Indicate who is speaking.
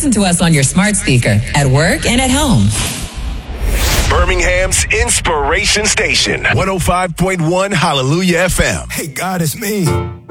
Speaker 1: Listen to us on your smart speaker, at work and at home.
Speaker 2: Birmingham's Inspiration Station, 105.1 Hallelujah FM.
Speaker 3: Hey, God, it's me.